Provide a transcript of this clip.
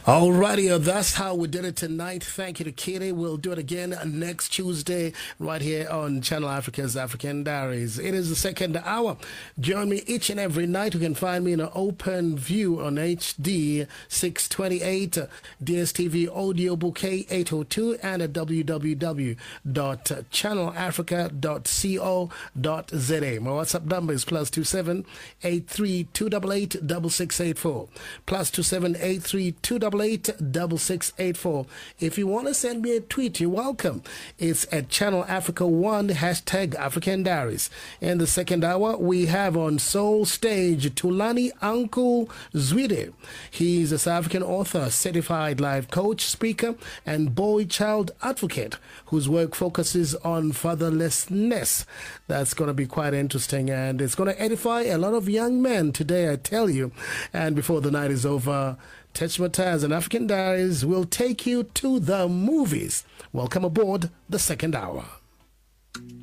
Alrighty, that's how we did it tonight. Thank you to Kitty. We'll do it again next Tuesday right here on Channel Africa's African Diaries. It is the second hour. Join me each and every night. You can find me in an open view on HD 628, DSTV Audio Bouquet 802, and at www.channelafrica.co.za. My WhatsApp number is +27 83 288 6684. +27 83 288 6684. If you want to send me a tweet, you're welcome. It's at Channel Africa 1 #African Diaries. In the second hour, we have on Soul Stage Tulani Uncle Zwide. He's a South African author, certified life coach, speaker, and boy child advocate whose work focuses on fatherlessness. That's going to be quite interesting, and it's going to edify a lot of young men today, I tell you. And before the night is over, Tetch Mataz and African Diaries will take you to the movies. Welcome aboard the second hour.